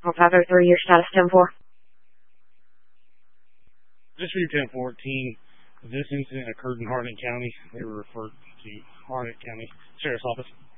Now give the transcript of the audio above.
Call 503, your status 10-4. This is 1014. This incident occurred in Harnett County. They were referred to Harnett County Sheriff's Office.